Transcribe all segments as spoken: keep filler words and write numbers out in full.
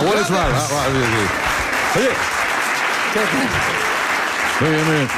hueles mal. Ah, ah, sí, sí. Oye. Muy bien, muy bien.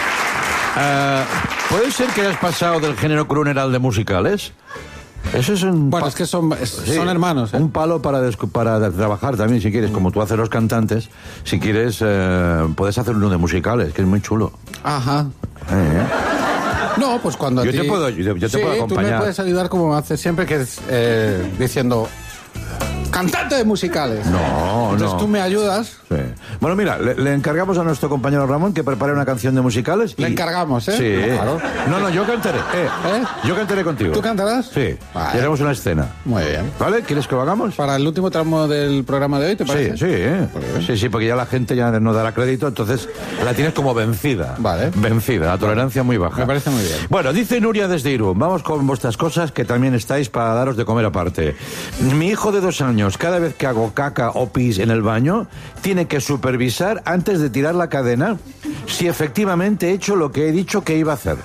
Uh, ¿Puede ser que hayas pasado del género crooner al de musicales? Eso es un... Bueno, es que son, es, sí, son hermanos. ¿eh? Un palo para, para trabajar también, si quieres. Como tú haces los cantantes, si quieres, eh, puedes hacer uno de musicales, que es muy chulo. Ajá. Eh. No, pues cuando a yo ti... te puedo, yo, yo te sí, puedo acompañar. Tú me puedes ayudar como me haces siempre, que es eh, diciendo... Cantante de musicales. No, Entonces no. tú me ayudas. Sí. Bueno, mira, le, le encargamos a nuestro compañero Ramón que prepare una canción de musicales. Y... Le encargamos, ¿eh? Sí. No, claro. No, no, yo cantaré. Eh. ¿Eh? Yo cantaré contigo. ¿Tú cantarás? Sí. Vale. Y haremos una escena. Muy bien. ¿Vale? ¿Quieres que lo hagamos? Para el último tramo del programa de hoy, ¿te parece? Sí, sí, ¿eh? Sí, sí, porque ya la gente ya no dará crédito, entonces la tienes como vencida. Vale. Vencida, la tolerancia muy baja. Me parece muy bien. Bueno, dice Nuria desde Irún, vamos con vuestras cosas que también estáis para daros de comer aparte. Mi hijo de dos años, cada vez que hago caca o pis en el baño, tiene que supervisar antes de tirar la cadena si efectivamente he hecho lo que he dicho que iba a hacer.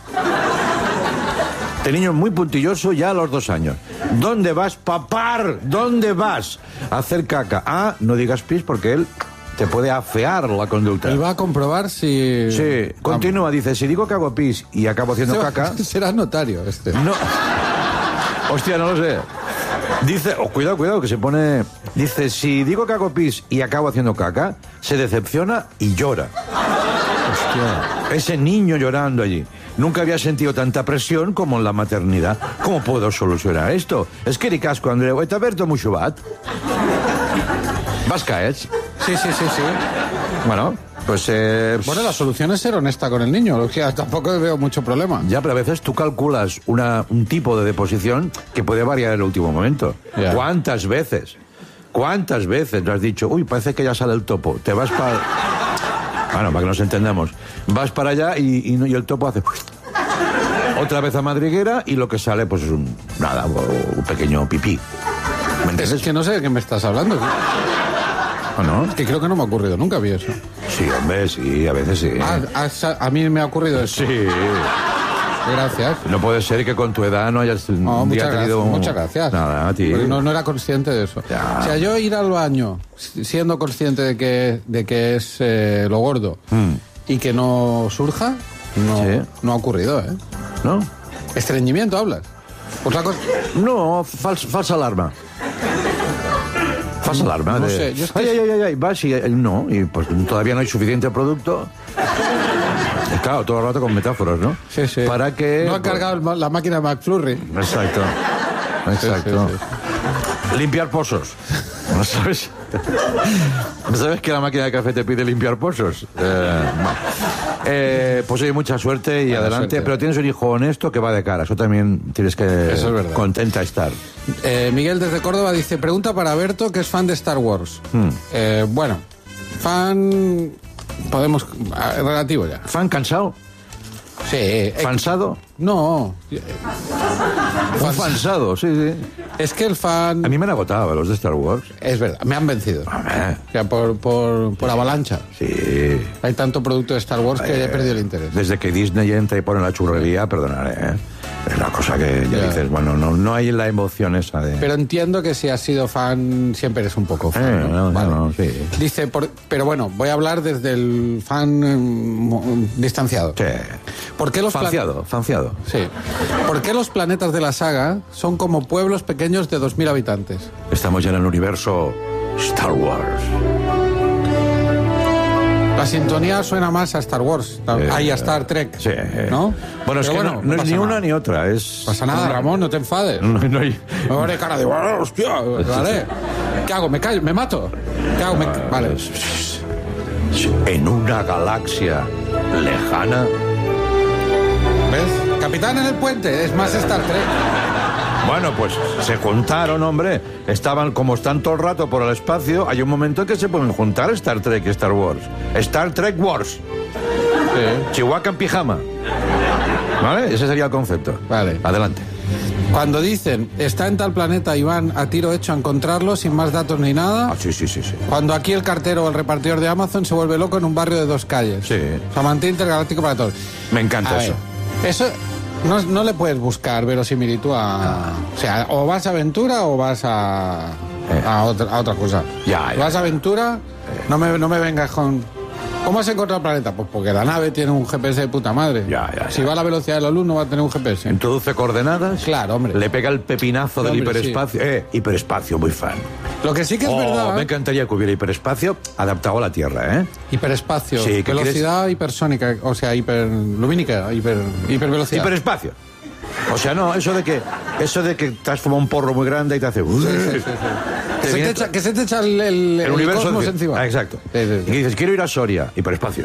Este niño es muy puntilloso ya a los dos años. ¿Dónde vas, papar? ¿Dónde vas a hacer caca? Ah, no digas pis porque él te puede afear la conducta. Él va a comprobar si... Sí, continúa, dice, si digo que hago pis y acabo haciendo Se- caca... Será notario este. No. Hostia, no lo sé. Dice, oh, cuidado, cuidado, que se pone... Dice, si digo que hago pis y acabo haciendo caca, se decepciona y llora. Hostia. Ese niño llorando allí. Nunca había sentido tanta presión como en la maternidad. ¿Cómo puedo solucionar esto? Es que ni casco, Andreu. ¿Te aberto mucho bat? ¿Vas caets? Sí, sí, sí, sí. Bueno, pues... Eh, Bueno, la solución es ser honesta con el niño. O sea, tampoco veo mucho problema. Ya, pero a veces tú calculas una, un tipo de deposición que puede variar en el último momento. Ya. ¿Cuántas veces? ¿Cuántas veces le has dicho, uy, parece que ya sale el topo? Te vas para... Bueno, para que nos entendamos. Vas para allá y, y, no- y el topo hace... Otra vez a madriguera y lo que sale, pues es un... Nada, un pequeño pipí. ¿Me entiendes? Es que no sé de qué me estás hablando. ¿O no? Es que creo que no me ha ocurrido nunca a mí eso. Sí, hombre, sí, a veces sí. Ah, a, a mí me ha ocurrido eso. Sí. Gracias. No puede ser que con tu edad no hayas un No, día muchas tenido... gracias, un- muchas gracias. Nada, a ti. Porque no, no era consciente de eso. Ya. O sea, yo ir al baño si- siendo consciente de que, de que es eh, lo gordo Mm. y que no surja, no, Sí. no ha ocurrido, ¿eh? ¿No? Estreñimiento, hablas. Pues la cosa... No, fals- falsa alarma. Falsa alarma. no de- sé, yo es que- Ay, ay, ay, ay, vas y... eh, No, y pues todavía no hay suficiente producto. Y claro, todo el rato con metáforas, ¿no? Sí, sí. Para que... No ha cargado el ma- la máquina McFlurry. Exacto. Exacto. Sí, sí, Limpiar pozos. ¿No sabes? ¿No sabes que la máquina de café te pide limpiar pozos? Eh, no. Eh, pues oye, mucha suerte y Buena adelante. suerte. Pero tienes un hijo honesto que va de cara. Eso también tienes que... Eso es verdad. Contenta estar. Eh, Miguel desde Córdoba dice, pregunta para Berto, que es fan de Star Wars. Hmm. Eh, bueno, fan... Podemos... ah, relativo ya. ¿Fan cansado? Sí. eh, ¿Fansado? No. Un fansado, sí, sí. Es que el fan... A mí me han agotado los de Star Wars. Es verdad, me han vencido. Hombre, O sea, por, por, por avalancha. sí. Hay tanto producto de Star Wars que Eh, he perdido el interés. Desde que Disney entra y pone la churrería, perdonaré, ¿eh? Es una cosa que ya Ya. dices, bueno, no, no hay la emoción esa de... Pero entiendo que si has sido fan, siempre eres un poco fan. Eh, ¿no? no, Vale. no, sí. Dice, por- pero bueno, voy a hablar desde el fan eh, mo- distanciado. Sí. ¿Por qué los plan- Fanciado, fanciado. Sí. ¿Por qué los planetas de la saga son como pueblos pequeños de dos mil habitantes? Estamos ya en el universo Star Wars. La sintonía suena más a Star Wars, a, Eh, ahí a Star Trek. Sí. ¿No? Bueno, es Pero que no, no es pasa ni nada. una ni otra, es... No pasa nada, Ramón, no te enfades. No, no hay... Me pone cara de, "Oh, hostia, vale. ¿Qué hago? ¿Me callo? ¿Me mato? ¿Qué hago? Me... Vale. En una galaxia lejana... ¿Ves? Capitán en el puente, es más Star Trek. Bueno, pues se juntaron, hombre. Estaban, como están todo el rato por el espacio, hay un momento en que se pueden juntar Star Trek y Star Wars. Star Trek Wars. Sí. Chihuahua en pijama. ¿Vale? Ese sería el concepto. Vale. Adelante. Cuando dicen, está en tal planeta y van a tiro hecho a encontrarlo sin más datos ni nada. Ah, sí, sí, sí, sí. Cuando aquí el cartero o el repartidor de Amazon se vuelve loco en un barrio de dos calles. Sí. O sea, mantiene intergaláctico para todos. Me encanta A eso. ver, eso no, no le puedes buscar verosimilitud a... O sea, o vas a aventura o vas a... eh. a, otra, a otra cosa. Ya, ya. Vas a aventura, eh. no, me, no me vengas con... ¿Cómo has encontrado el planeta? Pues porque la nave tiene un G P S de puta madre. Ya, ya, si ya. va a la velocidad de la luz no va a tener un G P S. Introduce coordenadas. Claro, hombre. Le pega el pepinazo del hombre, hiperespacio. Sí. Eh, hiperespacio, muy fan. Lo que sí que es oh, verdad... Me encantaría que hubiera hiperespacio adaptado a la Tierra, ¿eh? Hiperespacio. Sí, velocidad quieres... hipersónica, o sea, hiperlumínica, hiper, hipervelocidad. Hiperespacio. O sea, no, eso de que eso de que te has fumado un porro muy grande y te hace... Sí, sí, sí, sí. Que, se te echa, que se te echa el, el, el universo cosmos de... encima. Ah, exacto. Sí, sí, sí. Y dices, quiero ir a Soria, hiperespacio.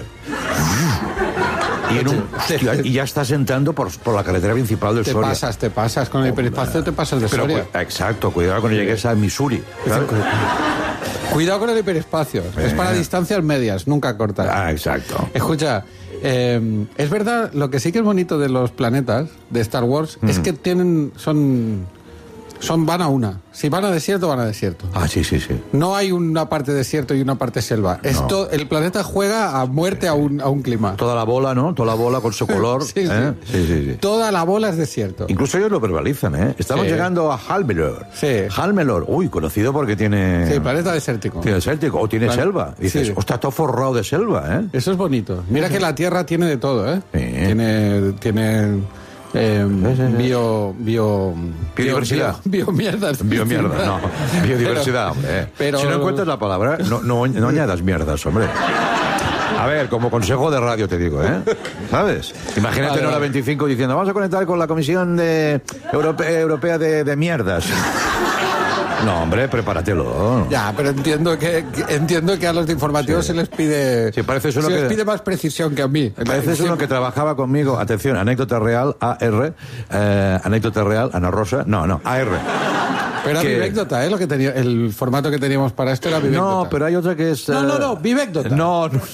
Y, en un, hostia, y ya estás entrando por, por la carretera principal del te Soria. Te pasas, te pasas. Con el hiperespacio te pasas de Pero, Soria. Exacto, cuidado cuando llegues a Missouri. ¿Sabes? Cuidado con el hiperespacio. Eh. Es para distancias medias, nunca cortas. Ah, exacto. Escucha, eh, es verdad, lo que sí que es bonito de los planetas de Star Wars mm. es que tienen, son, son, van a una. Si van a desierto, van a desierto. Ah, sí, sí, sí. No hay una parte desierto y una parte selva. No. Esto, el planeta juega a muerte a un, a un clima. Toda la bola, ¿no? Toda la bola con su color. sí, ¿eh? sí. Sí, sí, sí. Toda la bola es desierto. Incluso ellos lo verbalizan, ¿eh? Estamos sí. llegando a Halmelor. Sí. Halmelor, uy, conocido porque tiene... Sí, planeta desértico. Tiene desértico, o tiene Plan... selva. Y dices, sí. Está todo forrado de selva, ¿eh? Eso es bonito. Mira que la Tierra tiene de todo, ¿eh? Sí. Tiene... tiene... Eh, sí, sí, sí. Bio, bio, biodiversidad. Bio, bio mierdas. Biomierda, no. Biodiversidad, pero, hombre. Pero, si no encuentras la palabra, no, no, no añadas mierdas, hombre. A ver, como consejo de radio te digo, ¿eh? ¿Sabes? Imagínate vale, en hora vale. veinticinco diciendo, vamos a conectar con la Comisión de Europe, Europea de, de Mierdas. No, hombre, prepáratelo. Ya, pero entiendo que, que entiendo que a los de informativos sí. se les pide sí, pareces uno se que, les pide más precisión que a mí. Pareces uno que trabajaba conmigo. Atención, anécdota real, A R. Eh, anécdota real, Ana Rosa. No, no, A R. Pero que... Vivécdota, ¿eh? Lo que tenía, el formato que teníamos para esto era Vivécdota. No, pero hay otra que es... No, no, no, Vivécdota. No, no.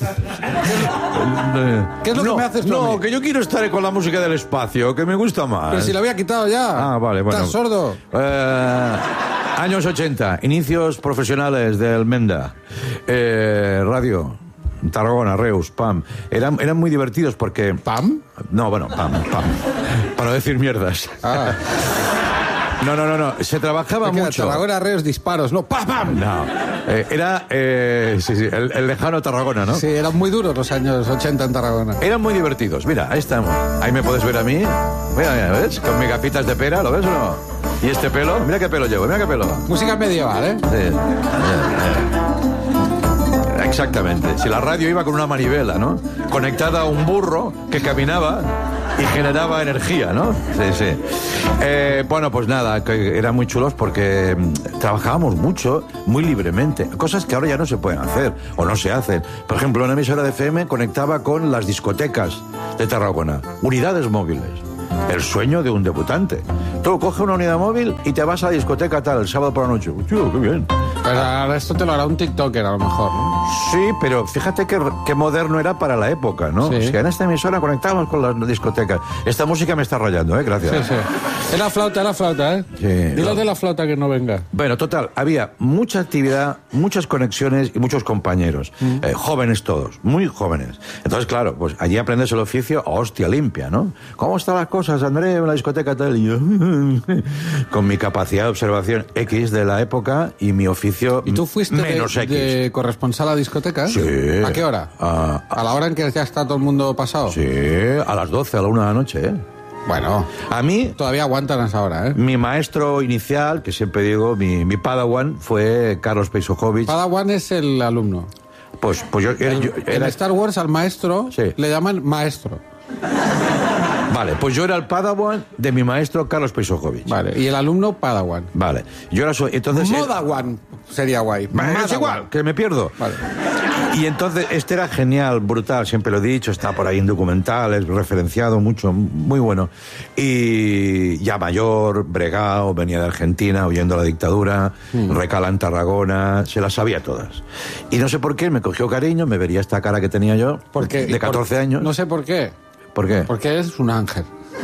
¿Qué es lo no, que me haces tú No, que yo quiero estar con la música del espacio, que me gusta más. Pero si la había quitado ya. Ah, vale, bueno. ¿Estás sordo? Eh, años ochenta, inicios profesionales del Menda. Eh, radio... Tarragona, Reus, Pam. Eran, eran muy divertidos porque... ¿Pam? No, bueno, Pam, Pam. Para decir mierdas. Ah. No, no, no, no. Se trabajaba mucho. Tarragona, Reus, disparos, ¿no? ¡Pam, pam! No. Eh, era, eh, sí, sí, el, el lejano Tarragona, ¿no? Sí, eran muy duros los años ochenta en Tarragona. Eran muy divertidos. Mira, ahí estamos. Ahí me puedes ver a mí. Mira, mira, ¿ves? Con mis gafitas de pera, ¿lo ves o no? Y este pelo, mira qué pelo llevo, mira qué pelo. Música medieval, ¿eh? Sí. Yeah, yeah. Exactamente. Si la radio iba con una manivela, ¿no? Conectada a un burro que caminaba y generaba energía, ¿no? Sí, sí. Eh, bueno, pues nada, que eran muy chulos porque trabajábamos mucho, muy libremente. Cosas que ahora ya no se pueden hacer o no se hacen. Por ejemplo, una emisora de F M conectaba con las discotecas de Tarragona. Unidades móviles. El sueño de un debutante. Tú coges una unidad móvil y te vas a la discoteca tal, el sábado por la noche. Tío, qué bien. Pero ahora esto te lo hará un TikToker a lo mejor, ¿no? Sí, pero fíjate qué, qué moderno era para la época, ¿no? Sí. O sea, en esta emisora conectábamos con las discotecas. Esta música me está rayando, ¿eh? Gracias. Sí, sí. Es la flauta, es la flauta, ¿eh? Sí. Dile de la flauta que no venga. Bueno, total, había mucha actividad, muchas conexiones y muchos compañeros. Mm. Eh, jóvenes todos, muy jóvenes. Entonces, claro, pues allí aprendes el oficio a hostia limpia, ¿no? ¿Cómo están las cosas, André, en la discoteca tal? Y yo, con mi capacidad de observación X de la época y mi oficio ¿Y tú fuiste menos de, X. de corresponsal a discoteca? Sí. ¿A qué hora? A, a, ¿A la hora en que ya está todo el mundo pasado? Sí, a las doce, a la una de la noche, ¿eh? Bueno, a mí... Todavía aguantan a esa hora, ¿eh? Mi maestro inicial, que siempre digo, mi, mi padawan, fue Carlos Peisojovic. Padawan es el alumno. Pues, pues yo, el, yo era... En Star Wars al maestro sí. le llaman maestro. Vale, pues yo era el padawan de mi maestro Carlos Peisojovic. Vale, y el alumno padawan. Vale, yo era soy... Entonces... Modawan sería guay. Es igual, que me pierdo. Vale. Y entonces, este era genial, brutal, siempre lo he dicho, está por ahí en documentales, referenciado mucho, muy bueno. Y ya mayor, bregao, venía de Argentina, huyendo a la dictadura, mm. recala en Tarragona, se las sabía todas. Y no sé por qué, me cogió cariño, me vería esta cara que tenía yo, porque, de catorce por, años. No sé por qué. ¿Por qué? Porque eres un ángel.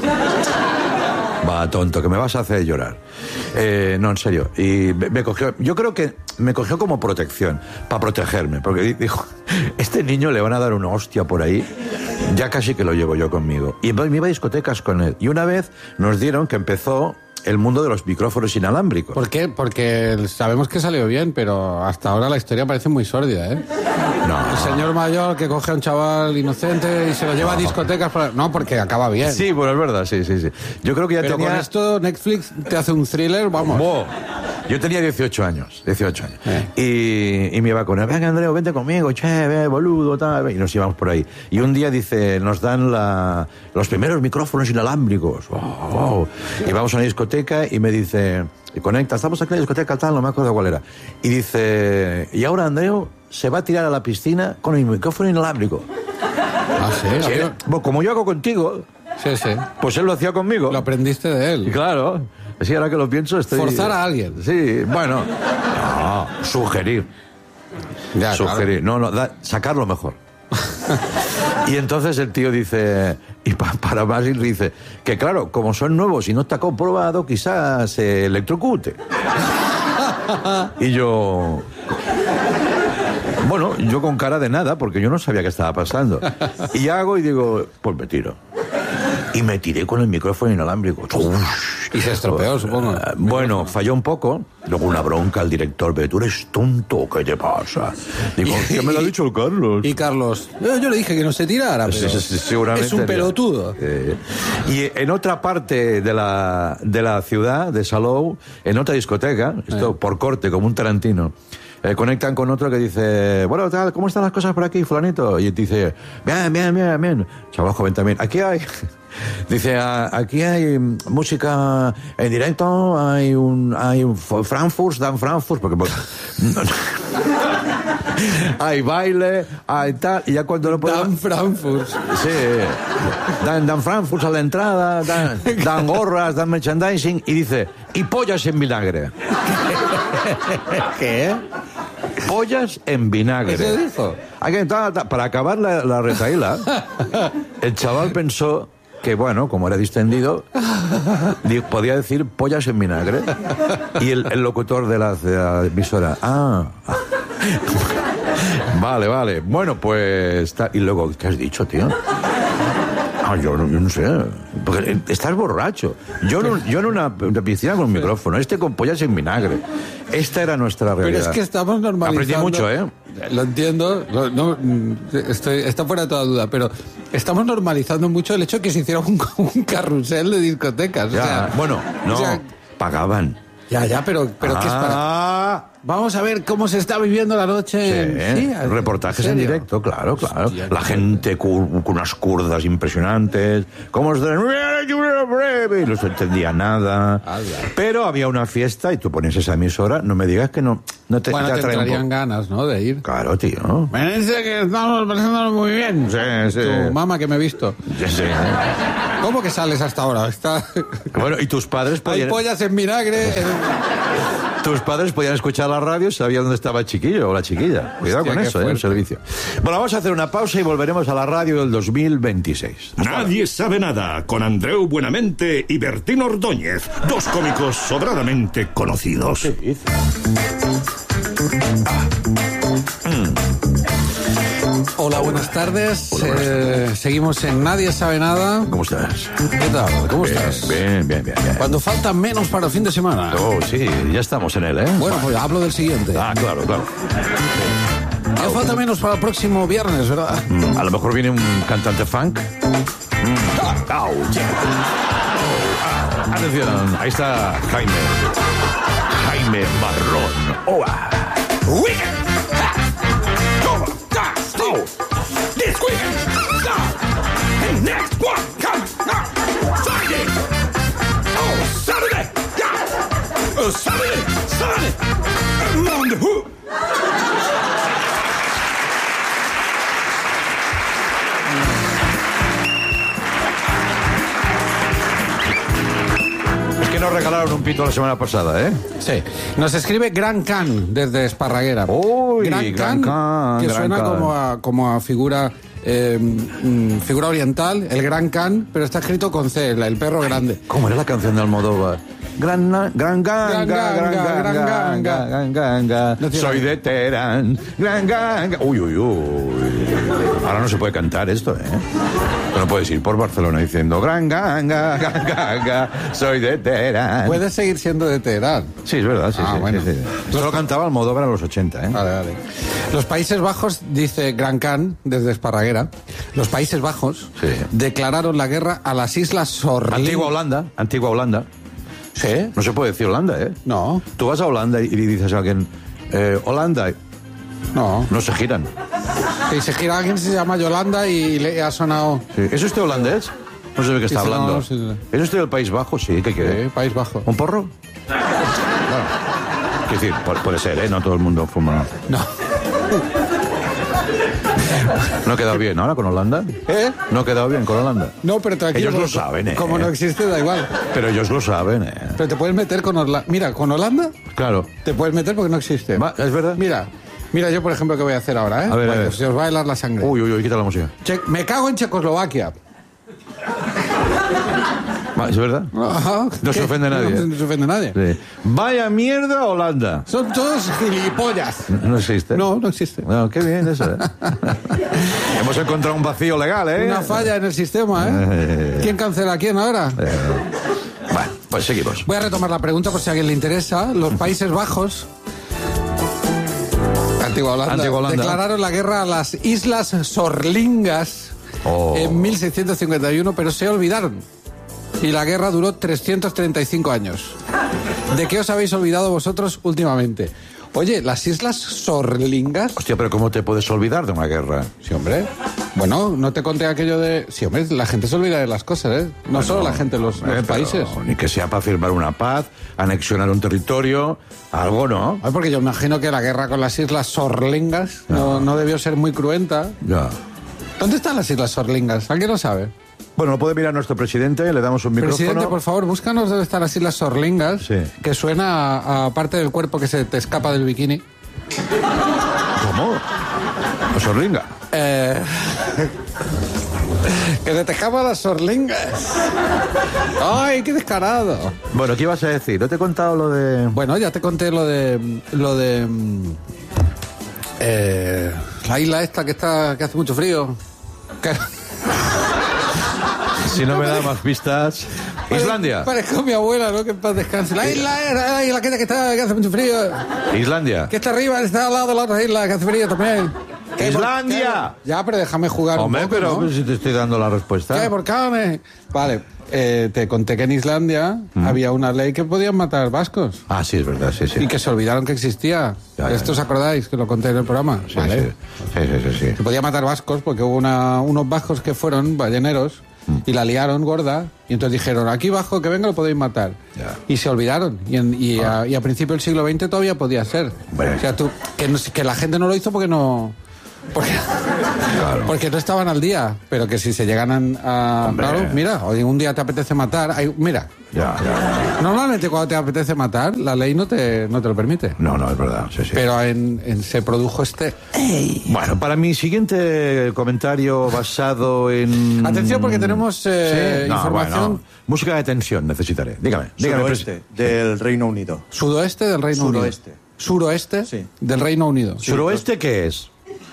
Va, tonto, que me vas a hacer llorar. Eh, no, en serio. Y me, me cogió, yo creo que me cogió como protección, para protegerme, porque dijo, este niño le van a dar una hostia por ahí, ya casi que lo llevo yo conmigo. Y me iba a discotecas con él. Y una vez nos dieron que empezó el mundo de los micrófonos inalámbricos. ¿Por qué? Porque sabemos que salió bien, pero hasta ahora la historia parece muy sórdida, ¿eh? No. El señor mayor que coge a un chaval inocente y se lo lleva no. a discotecas. Para... No, porque acaba bien. Sí, bueno, es verdad, sí, sí, sí. Yo creo que ya pero tenía... con esto Netflix te hace un thriller, vamos. Bo. Yo tenía dieciocho años, dieciocho años. Eh. Y, y me iba con él, venga, Andreu, vente conmigo, che, ve, boludo, tal. Y nos íbamos por ahí. Y un día, dice, nos dan la, los primeros micrófonos inalámbricos. Wow, wow. Y vamos a una discoteca y me dice, y conecta, estamos aquí en la discoteca, tal, no me acuerdo cuál era. Y dice, y ahora Andreu se va a tirar a la piscina con el micrófono inalámbrico. Ah, sí. Sí, bueno, como yo hago contigo, sí, sí. Pues él lo hacía conmigo. Lo aprendiste de él. Claro. Sí, ahora que lo pienso estoy... Forzar a alguien. Sí, bueno. No, sugerir. Ya, sugerir. Claro. No, no, da, sacarlo mejor. Y entonces el tío dice, y pa, para más dice, que claro, como son nuevos y no está comprobado, quizás se electrocute. Y yo... Bueno, yo con cara de nada, porque yo no sabía qué estaba pasando. Y hago y digo, pues me tiro. Y me tiré con el micrófono inalámbrico. Uf. Y se estropeó, supongo. Uh, bueno, falló un poco. Luego una bronca al director. Pero tú eres tonto, ¿qué te pasa? Digo, ¿qué me lo ha dicho el Carlos? Y Carlos, yo, yo le dije que no se tirara, pero sí, sí, seguramente es un pelotudo. Eh, y en otra parte de la, de la ciudad, de Salou, en otra discoteca, esto eh. por corte, como un Tarantino, Eh, conectan con otro que dice, bueno, tal, ¿cómo están las cosas por aquí, fulanito? Y dice, bien, bien, bien, bien. Chaval joven también. Aquí hay, dice, aquí hay música en directo, hay un, hay un Frankfurt, Dan Frankfurt, porque... hay baile, hay tal, y ya cuando lo puedo... Dan Frankfurt. Sí, dan, dan Frankfurt a la entrada, dan, dan gorras, dan merchandising, y dice, y pollas en vinagre. ¿Qué? Pollas en vinagre. ¿Eso dijo? Para acabar la, la retaíla, el chaval pensó que, bueno, como era distendido, podía decir pollas en vinagre. Y el, el locutor de la, de la emisora, ah, vale, vale. Bueno, pues... Y luego, ¿qué has dicho, tío? Ah, yo no, yo no sé. Porque estás borracho. Yo, no, yo en una, una piscina con un micrófono, este con pollas en vinagre. Esta era nuestra realidad. Pero es que estamos normalizando... Aprendí mucho, ¿eh? Lo entiendo, no, no, estoy, está fuera de toda duda, pero estamos normalizando mucho el hecho de que se hiciera un, un carrusel de discotecas. Ya, o sea, bueno, no, o sea, pagaban. Ya, ya, pero, pero ah. ¿qué es para...? Vamos a ver cómo se está viviendo la noche. Sí, sí, reportajes en, en directo, claro, claro. Hostia, la gente con unas curdas impresionantes. ¿Cómo es de... Y no se entendía nada. Alga. Pero había una fiesta y tú pones esa emisora, no me digas que no, no te, bueno, te, te entrarían ganas, ¿no? De ir. Claro, tío. Me dice que estamos pasándolo muy bien. Sí, sí. Tu mamá que me he visto. Sí, sí. ¿Cómo que sales hasta ahora? Está... Bueno, y tus padres podían... Hay pollas en vinagre. Tus padres podían escuchar la radio, sabían dónde estaba el chiquillo o la chiquilla. Cuidado Hostia, con eso, ¿eh? El servicio. Bueno, vamos a hacer una pausa y volveremos a la radio del dos mil veintiséis. Nadie sabe nada, con Andreu Buenamente y Bertín Ordóñez, dos cómicos sobradamente conocidos. ¿Qué dices? Ah. Mm. Hola, buenas tardes. Hola, buenas tardes. Eh, seguimos en Nadie Sabe Nada. ¿Cómo estás? ¿Qué tal? ¿Cómo bien, estás? Bien, bien, bien, bien. Cuando falta menos para el fin de semana. Oh, sí, ya estamos en él, ¿eh? Bueno, pues hablo del siguiente. Ah, claro, claro. Ya falta menos para el próximo viernes, ¿verdad? Mm, a lo mejor viene un cantante funk. Mm. Ah, oh, yeah. oh, ah. Atención, ahí está Jaime. Jaime Marrón. Oh, ah. Weekend! Over! Oh! This weekend! Stop! And next one! Come! Now! Friday! Oh! Saturday! Yeah! Uh, Saturday! Sunday! And Monday! Who? Que nos regalaron un pito la semana pasada, ¿eh? Sí. Nos escribe Gran Can desde Esparraguera. Uy, Gran, Gran Can, Can, que Gran suena Can. como a, como a figura eh, mm, figura oriental, el Gran Can, pero está escrito con C, el, el perro grande. ¿Cómo era la canción de Almodóvar? Gran, gran ganga, Gran gran ganga, ganga, gran gran ganga. ganga, gran ganga. No tiene Soy nada. de Teherán. Gran ganga. Uy, uy, uy. Ahora no se puede cantar esto, ¿eh? No puedes ir por Barcelona diciendo gran ganga, gran ganga, soy de Teherán. Puedes seguir siendo de Teherán. Sí, es verdad, sí, Ah, sí, bueno. sí, sí. Esto lo cantaba Almodóvar a los ochenta, ¿eh? Vale, vale. Los Países Bajos, dice Gran Can, desde Esparraguera, los Países Bajos Sí. declararon la guerra a las Islas Sorling. Antigua Holanda, antigua Holanda. ¿Sí? No se puede decir Holanda, ¿eh? No, Tú vas a Holanda y le dices a alguien, eh, Holanda, no. no se giran. Y se gira alguien, se llama Yolanda y le ha sonado... Sí. ¿Es usted holandés? No sé de qué está Dice, no, hablando. no, sí, sí. ¿Es usted del País Bajo? Sí, ¿qué quiere? Sí, País Bajo. ¿Un porro? Bueno, quiero decir, pu- puede ser, ¿eh? No todo el mundo fuma. No. ¿No ha quedado bien ahora con Holanda? ¿Eh? ¿No ha quedado bien con Holanda? No, pero tranquilo. Ellos lo saben, ¿eh? Como no existe, da igual. Pero ellos lo saben, ¿eh? Pero te puedes meter con Holanda. Mira, con Holanda Claro. te puedes meter porque no existe. Va, ¿es verdad? Mira, mira yo, por ejemplo, qué voy a hacer ahora, ¿eh? A ver, a Bueno, ver. Se os va a helar la sangre. Uy, uy, uy, quita la música. Che- me cago en Checoslovaquia. Va, ¿es verdad? Ajá. No se ¿Qué? ofende nadie, No, ¿eh? no se ofende nadie. Sí. Vaya mierda Holanda. Son todos gilipollas. No existe. No, no existe. No, qué bien eso, ¿eh? Hemos encontrado un vacío legal, ¿eh? Una falla en el sistema, ¿eh? ¿Quién cancela a quién ahora? Eh, Bueno, pues seguimos. Voy a retomar la pregunta por si a alguien le interesa. Los Países Bajos, Antigua Holanda, Antigua Holanda. declararon la guerra a las Islas Sorlingas Oh. en mil seiscientos cincuenta y uno, pero se olvidaron. Y la guerra duró trescientos treinta y cinco años. ¿De qué os habéis olvidado vosotros últimamente? Oye, las Islas Sorlingas... Hostia, pero ¿cómo te puedes olvidar de una guerra? Sí, hombre. Bueno, no te conté aquello de... Sí, hombre, la gente se olvida de las cosas, ¿eh? No Bueno, solo la gente, los, eh, los pero países. Ni que sea para firmar una paz, anexionar un territorio, algo, ¿no? Ay, porque yo imagino que la guerra con las Islas Sorlingas no, no debió ser muy cruenta. Ya. ¿Dónde están las Islas Sorlingas? ¿Alguien lo sabe? Bueno, lo puede mirar nuestro presidente, le damos un micrófono. Presidente, por favor, búscanos dónde están las Islas Sorlingas, Sí. que suena a, a parte del cuerpo que se te escapa del bikini. ¿Cómo? ¿O Sorlinga? Eh, que se te escapa las Sorlingas. ¡Ay, qué descarado! Bueno, ¿qué ibas a decir? ¿No te he contado lo de...? Bueno, ya te conté lo de... Lo de... mm, eh, la isla esta que está que hace mucho frío. Que- Si no me da más pistas... Islandia. Parezco mi abuela, ¿no? Que en paz descanse. La isla, la isla que está que hace mucho frío. Islandia. Que está arriba, está al lado de la otra isla que hace frío también. ¿Qué ¡Islandia! por- qué? Ya, pero déjame jugar Hombre, un poco, pero ¿no? pues, si te estoy dando la respuesta. ¿Qué? ¿Por qué? me- Vale, eh, te conté que en Islandia había una ley que podían matar vascos. Ah, sí, es verdad, sí, sí. Y que se olvidaron que existía. Ya, ya, ¿Esto os ya. acordáis? Que lo conté en el programa. Sí, Vale. sí, sí, sí, sí, sí. Se podía matar vascos porque hubo una- unos vascos que fueron balleneros y la liaron gorda y entonces dijeron, aquí bajo que venga lo podéis matar. Ya. Y se olvidaron. Y, en- y, a, y a principio del siglo veinte todavía podía ser. Hombre. O sea, tú, que, no- que la gente no lo hizo porque no... Porque, porque no estaban al día, pero que si se llegan a... Hombre. Claro, mira, hoy un día te apetece matar... hay- mira, Ya, ya. normalmente cuando te apetece matar, la ley no te, no te lo permite. No, no, es verdad, sí, sí. Pero en, en- se produjo este... Bueno, para mi siguiente comentario basado en... Atención porque tenemos eh, Sí, no, información... bueno, música de tensión necesitaré. Dígame, dígame. Suroeste del Reino Unido. Sudoeste del Reino Suroeste. Unido. Suroeste Sí. del Reino Unido. ¿Suroeste qué es?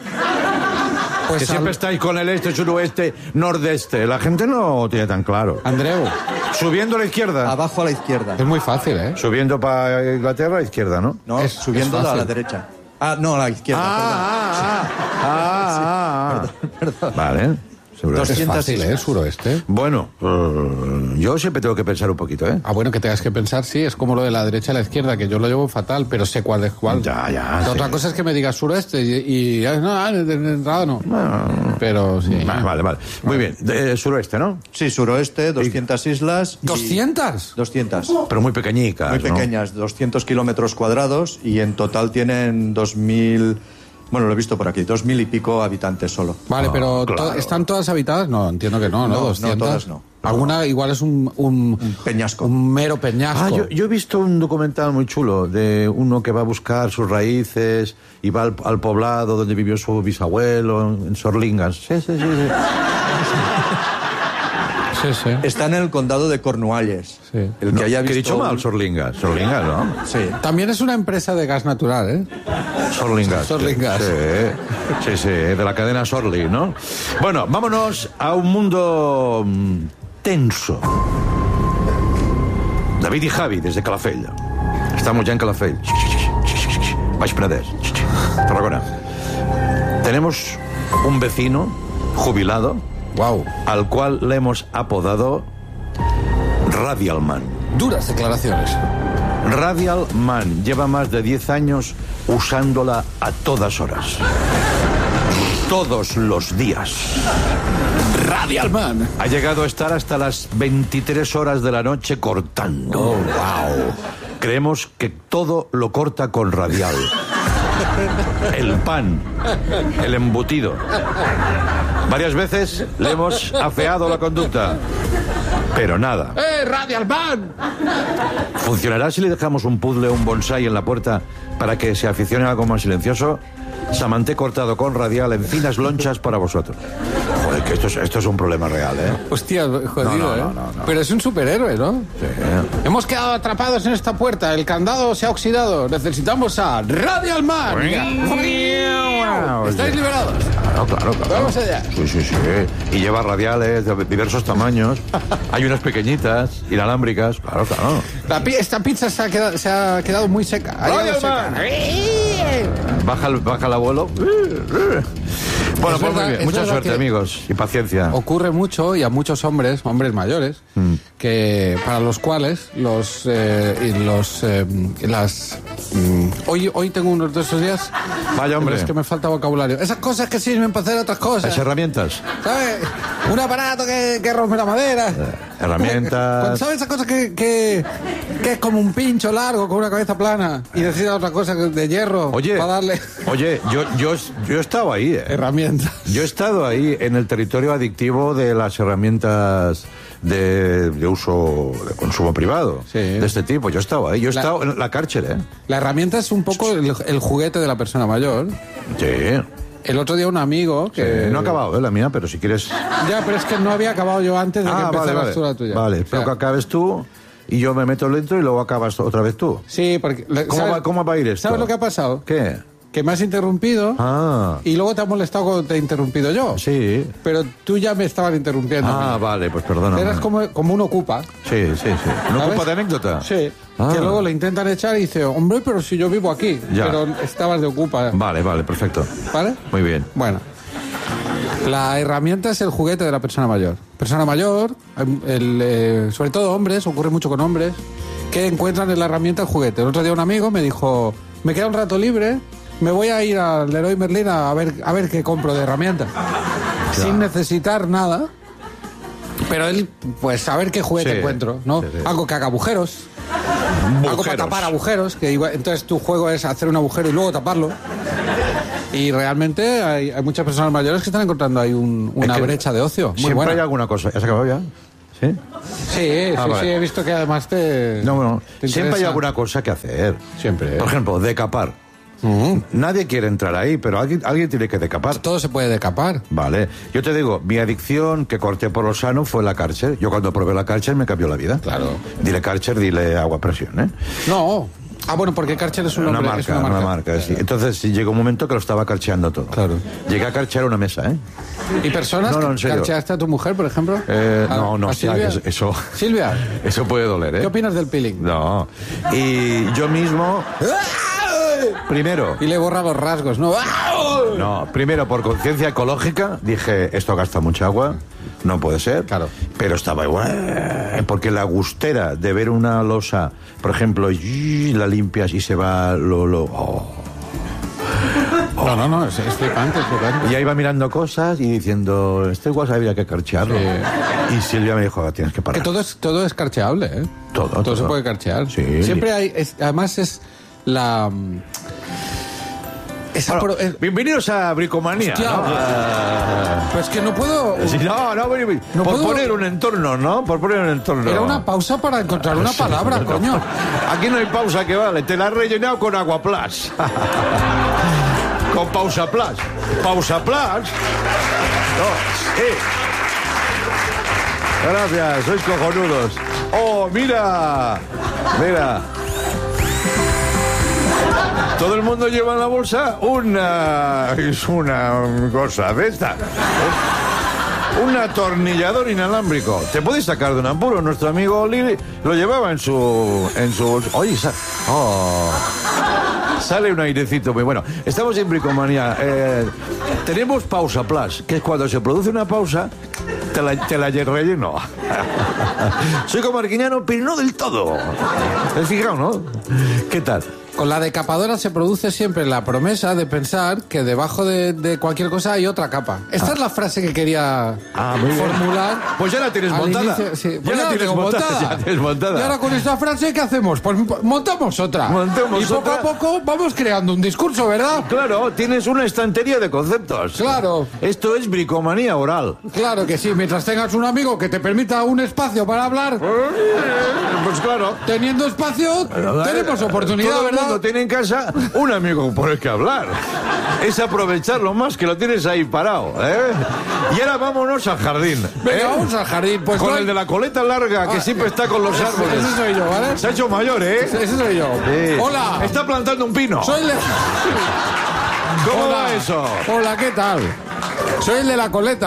Pues Que siempre al- estáis con el este, suroeste, nordeste. La gente no tiene tan claro. Andreu, Subiendo a la izquierda. Abajo a la izquierda. es muy fácil, ¿eh? Subiendo para Inglaterra a la izquierda, ¿no? No, es- subiendo es a la fácil. derecha. Ah, no, a la izquierda, Ah, ah, ah, ah. Vale. Seguro. Dos- Es doscientas fácil, ¿eh? islas. Suroeste. Bueno, eh, yo siempre tengo que pensar un poquito, ¿eh? Ah, bueno, que tengas que pensar, sí, es como lo de la derecha a la izquierda, que yo lo llevo fatal, pero sé cuál es cuál. Ya, ya, La sí. Otra cosa es que me digas suroeste y, y- no, ah, de, de entrada no. Pero sí. Vale, vale, vale. Muy bien. De, suroeste, ¿no? Sí, suroeste, doscientas islas. y- ¿doscientas? doscientas. Pero muy pequeñicas, Muy ¿no? pequeñas, doscientos kilómetros cuadrados y en total tienen dos mil... Bueno, lo he visto por aquí, dos mil y pico habitantes solo. Vale, Ah, pero claro. to- ¿están todas habitadas? No, entiendo que no, ¿no? No, no, doscientas. todas no. Alguna igual es un... Un, Un peñasco. Un mero peñasco. Ah, yo, yo he visto un documental muy chulo de uno que va a buscar sus raíces y va al, al poblado donde vivió su bisabuelo, en Sorlingas. Sí, sí, sí. Sí, Sí, sí. Está en el condado de Cornualles. Sí. El que No, haya que he visto dicho mal, un- Sorlingas. Sorlingas, ¿no? Sí. También es una empresa de gas natural, ¿eh? Sorlingas. Sorlingas. Sí, sí, sí, de la cadena Sorli, ¿no? Bueno, vámonos a un mundo mm, tenso. David y Javi, desde Calafell. Estamos ya en Calafell. Baix Penedès. Tarragona. Tenemos un vecino jubilado Wow. al cual le hemos apodado Radial Man. Duras declaraciones. Radial Man lleva más de diez años usándola a todas horas. Todos los días. Radial Man. Ha llegado a estar hasta las veintitrés horas de la noche cortando. Oh, wow. Creemos que todo lo corta con Radial. El pan, el embutido. Varias veces le hemos afeado la conducta, pero nada. ¡Eh, Radial Man! ¿Funcionará si le dejamos un puzzle o un bonsai en la puerta para que se aficione a algo más silencioso? Samanté cortado con Radial en finas lonchas para vosotros. Joder, que esto es, esto es un problema real, ¿eh? Hostia, jodido, No, no, ¿eh? no, no, no. Pero es un superhéroe, ¿no? Sí. Hemos quedado atrapados en esta puerta. El candado se ha oxidado. Necesitamos a Radial Man. ¿Estáis liberados? Claro, claro, claro. Vamos allá. Sí, sí, sí. Y lleva radiales de diversos tamaños. Hay unas pequeñitas, inalámbricas. Claro, claro. La pi- esta pizza se ha quedado, se ha quedado muy seca. Ha llegado seca. Baja el, baja el abuelo. Bueno, Es pues muy verdad, bien. es Mucha verdad suerte, que- amigos. Y paciencia. Ocurre mucho y a muchos hombres, hombres mayores, Mm. que para los cuales los eh, y los eh, las mm, hoy hoy tengo unos de esos días. Vaya, hombre. en los que me falta vocabulario. Esas cosas que sirven para hacer otras cosas. Las herramientas. ¿Sabes? Un aparato que, que rompe la madera. herramientas. Cuando ¿sabes esa cosa que, que, que es como un pincho largo con una cabeza plana y necesita otra cosa que- de hierro Oye, para darle oye, yo, yo, yo he estado ahí, ¿eh? herramientas? Yo he estado ahí en el territorio adictivo de las herramientas de, de uso, de consumo privado, Sí. de este tipo. Yo he estado ahí. Yo he La- estado en la cárcel, ¿eh? La herramienta es un poco el, el juguete de la persona mayor. Sí. El otro día un amigo que... Sí, no ha acabado, ¿eh? La mía, pero si quieres... Ya, pero es que no había acabado yo antes de que Ah, vale, empezaras vale. tú la tuya. Vale, O espero sea, que acabes tú y yo me meto lento y luego acabas otra vez tú. Sí, porque... ¿Cómo ¿sabes- va- cómo va a ir esto? ¿Sabes lo que ha pasado? ¿Qué? Que me has interrumpido Ah, y luego te has molestado cuando te he interrumpido yo. sí. Pero tú ya me estabas interrumpiendo. Ah, vale, pues perdona. Eras como, como un ocupa. Sí, sí, sí. ¿No ¿Sabes? ocupa de anécdota? Sí. Ah. Que luego le intentan echar y dice, hombre, pero si yo vivo aquí. Ya. Pero estabas de ocupa. Vale, vale, perfecto. ¿Vale? Muy bien. Bueno. La herramienta es el juguete de la persona mayor. Persona mayor, el, eh, sobre todo hombres, ocurre mucho con hombres, que encuentran en la herramienta el juguete. El otro día un amigo me dijo, me queda un rato libre, me voy a ir al Leroy Merlin a ver, a ver qué compro de herramientas. Sin necesitar nada. Pero él, pues a ver qué juguete Sí, encuentro, ¿no? sí, sí. Algo que haga agujeros. Algo para Agujeros. tapar agujeros, que igual- entonces tu juego es hacer un agujero y luego taparlo. Y realmente hay, hay muchas personas mayores que están encontrando ahí un- una Es que brecha de ocio. Muy Siempre buena. hay alguna cosa. ¿Ya se acabó ya? ¿Sí? Sí, Ah, sí, vale. sí, he visto que además te. No, no. te Siempre hay interesa. alguna cosa que hacer. Siempre, ¿eh? Por ejemplo, decapar. Nadie quiere entrar ahí, pero alguien, alguien tiene que decapar. Todo se puede decapar. Vale. Yo te digo, mi adicción que corté por lo sano fue la cárcel. Yo cuando probé la cárcel me cambió la vida. Claro. Dile cárcel, dile agua a presión, ¿eh? No. Ah, bueno, porque Karcher es un Una nombre, marca, es una marca. una marca, sí. Entonces sí, llegó un momento que lo estaba carcheando todo. Claro. Llegué a carchear una mesa, ¿eh? ¿Y personas No, no, en que serio. carcheaste a tu mujer, por ejemplo? Eh, ¿A- no, no, a hostia, Silvia? que eso, Silvia, eso puede doler, ¿eh? ¿qué opinas del peeling? No. Y yo mismo, primero, Y le borra los rasgos, ¿no? no, primero por conciencia ecológica dije, esto gasta mucha agua, no puede ser. Claro. Pero estaba igual, porque la gustera de ver una losa, por ejemplo, y la limpias y se va lo... lo oh. No, no, no, es, es flipante, es flipante. Y ya iba mirando cosas y diciendo, esto igual habría que carchearlo. Y Silvia me dijo, tienes que Que parar. todo es, todo es carcheable, ¿eh? Todo, Todo, todo. se puede carchear. Sí. Siempre hay... es- además es la... mm, Esa Bueno, pro- es- bienvenidos a Bricomanía. Hostia. ¿no? Ah, pues que no puedo... sí, no, no, ven, ven. No por puedo- poner un entorno, ¿no? Por poner un entorno. Era una pausa para encontrar una palabra, coño. Aquí no hay pausa que vale, te la has rellenado con agua plus. Con pausa plus. Pausa plus. No, eh. Gracias, sois cojonudos. ¡Oh, mira! Mira. Todo el mundo lleva en la bolsa una... es una cosa de esta. Un atornillador inalámbrico. Te puedes sacar de un apuro. Nuestro amigo Lili lo llevaba en su... en su bolsa. Oye, sa... oh. Sale un airecito muy bueno. Estamos en Bricomanía. Eh, tenemos pausa plus, que es cuando se produce una pausa, te la, te la relleno. Soy comarquiñano, pero no del todo. ¿Has fijado, no? ¿Qué tal? Con la decapadora se produce siempre la promesa de pensar que debajo de, de cualquier cosa hay otra capa. Esta ah. es la frase que quería ah, muy formular. Bien. Pues ya la tienes montada. Inicio, sí. Pues ya, ya, la tienes montada. montada. Ya tienes montada. Y ahora con esta frase, ¿qué hacemos? Pues montamos otra. Montemos y poco otra. a poco vamos creando un discurso, ¿verdad? Claro, tienes una estantería de conceptos. Claro. Esto es bricomanía oral. Claro que sí. Mientras tengas un amigo que te permita un espacio para hablar. Pues claro. Teniendo espacio, pero, tenemos oportunidad, todo ¿verdad? El mundo tiene en casa un amigo por el que hablar. Es aprovecharlo más, que lo tienes ahí parado, ¿eh? Y ahora vámonos al jardín. Venga, ¿eh? vamos al jardín. Pues con no... el de la coleta larga, que ah, siempre está con los árboles. Ese soy yo, ¿vale? Se ha hecho mayor, ¿eh? Ese, ese soy yo. Sí. Hola. Está plantando un pino. Soy el de... ¿Cómo Hola. va eso? Hola, ¿qué tal? Soy el de la coleta.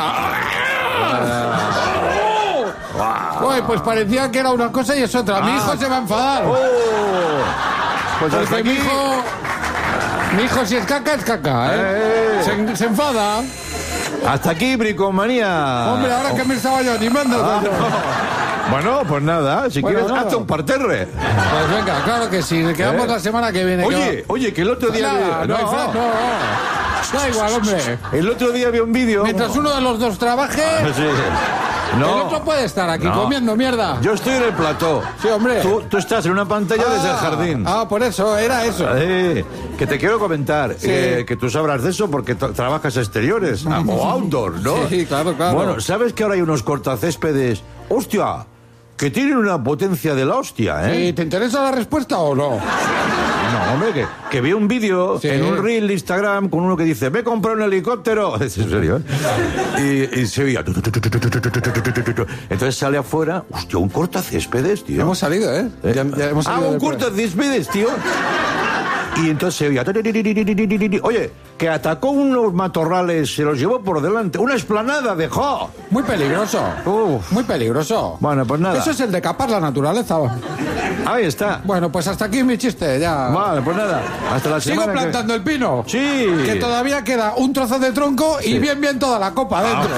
Wow. Uy, pues parecía que era una cosa y es otra. Ah. Mi hijo se va a enfadar. Oh. Pues Porque hasta aquí... mi hijo... Mi hijo, si es caca, es caca, ¿eh? eh. Se, se enfada. Hasta aquí, bricomanía. Hombre, ahora que me estaba yo animando. Ah, no. Bueno, pues nada, si bueno, quieres, no. hazte un parterre. Pues venga, claro que sí. Quedamos ¿Eh? la semana que viene. Oye, que oye, que el otro día... Nada, vi... no, no, no, no, no. Da igual, hombre. El otro día vi un vídeo... Mientras uno de los dos trabaje... Ah, sí. No. El otro puede estar aquí no. comiendo mierda. Yo estoy en el plató. Sí, hombre. Tú, tú estás en una pantalla ah, desde el jardín. Ah, por eso, era eso. Eh, que te quiero comentar, sí. eh, que tú sabrás de eso porque trabajas exteriores o outdoor, ¿no? Sí, claro, claro. Bueno, ¿sabes que ahora hay unos cortacéspedes? ¡Hostia! Que tienen una potencia de la hostia, ¿eh? ¿Y te interesa la respuesta o no? No, hombre, que, que vi un vídeo sí. en un reel de Instagram con uno que dice, me he comprado un helicóptero. Es en serio, ¿eh? Y, y se veía... Entonces sale afuera, hostia, un cortacéspedes, tío. Hemos salido, ¿eh? ¿Eh? Ya, ya hemos salido ah, un cortacéspedes, tío. Y entonces se veía... Oye, que atacó unos matorrales, se los llevó por delante. Una explanada dejó. Muy peligroso. Uf. Muy peligroso. Bueno, pues nada. Eso es el de capar la naturaleza. Ahí está. Bueno, pues hasta aquí mi chiste, ya. Vale, pues nada. Hasta la semana. Sigo plantando que... el pino. Sí. Que todavía queda un trozo de tronco sí. y bien, bien toda la copa dentro.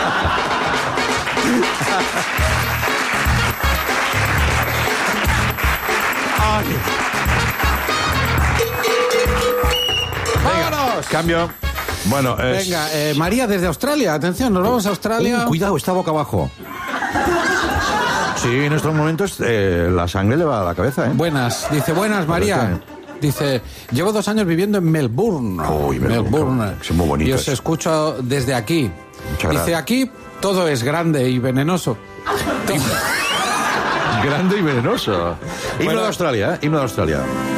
Ah. ¡Vámonos! Cambio. Bueno, es... Venga, eh, María desde Australia. Atención, nos vamos a Australia. Uh, cuidado, está boca abajo. Sí, en estos momentos eh, la sangre le va a la cabeza, ¿eh? Buenas. Dice, buenas, María. Dice, llevo dos años viviendo en Melbourne. Uy, Melbourne. Melbourne. Es muy bonito. Y os escucho desde aquí. Muchas Dice, gracias. aquí todo es grande y venenoso. Grande y venenoso. Himno Bueno, de Australia, ¿eh? Himno de Australia.